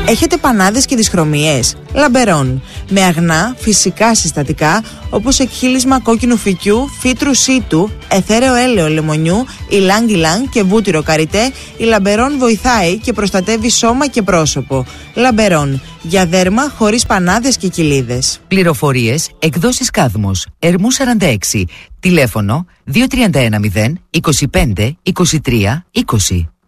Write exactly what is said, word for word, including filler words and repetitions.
Έχετε πανάδες και δυσχρωμίες? Λαμπερόν. Με αγνά, φυσικά συστατικά όπως εκχύλισμα κόκκινου φυκιού, φύτρου σίτου, αιθέρεο έλαιο λεμονιού, ηλάνγκ ηλάνγκ και βούτυρο καριτέ, η Λαμπερόν βοηθάει και προστατεύει σώμα και πρόσωπο. Λαμπερόν. Για δέρμα χωρίς πανάδες και κοιλίδες. Πληροφορίες, εκδόσεις Κάδμος, Ερμού σαράντα έξι, τηλέφωνο δύο τρία ένα μηδέν είκοσι πέντε είκοσι τρία είκοσι.